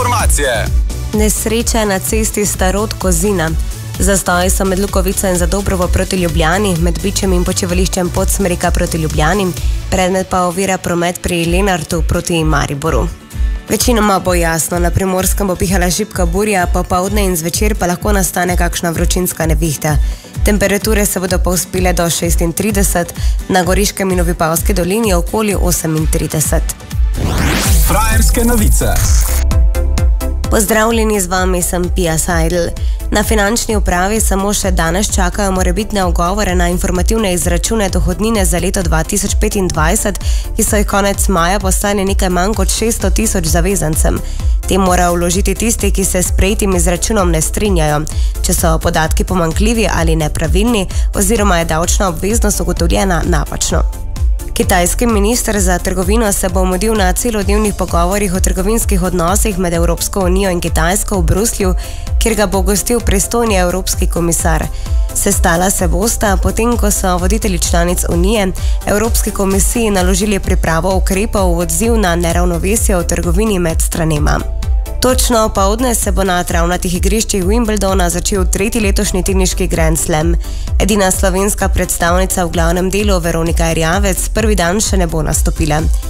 informacije. Nesreča na cesti Starod-Kozina. Zastoji so med Lukovico in Zadobrovo proti Ljubljani, med Bičem in Počivališčem Podsmerika proti Ljubljani, predmet pa ovira promet pri Lenartu proti Mariboru. Večinoma bo jasno, na Primorskem bo pihala šibka burja, popoldne in zvečer pa lahko nastane kakšna vročinska nevihta. Temperature se bodo povzpile do 36, na Goriškem in Vipavski dolini okoli 38. Frajerske novice. Pozdravljeni, z vami sem Pia Seidel. Na finančni upravi samo še danes čakajo morebitne ugovore na informativne izračune dohodnine za leto 2025, ki so jih konec maja poslali nekaj manj kot 600 tisoč zavezancem. Te morajo vložiti tisti, ki se s sprejetim izračunom ne strinjajo, če so podatki pomanjkljivi ali nepravilni oziroma je davčna obveznost ugotovljena napačno. Kitajski minister za trgovino se bo mudil na celodnevnih pogovorih o trgovinskih odnosih med Evropsko unijo in Kitajsko v Bruslju, kjer ga bo gostil pristojni evropski komisar. Sestala se bosta, potem ko so voditelji članic Unije Evropski komisiji naložili pripravo ukrepov v odziv na neravnovesje v trgovini med stranema. Točno opoldne se bo na travnatih igriščih Wimbledona začel 3. letošnji teniški Grand Slam. Edina slovenska predstavnica v glavnem delu, Veronika Erjavec, prvi dan še ne bo nastopila.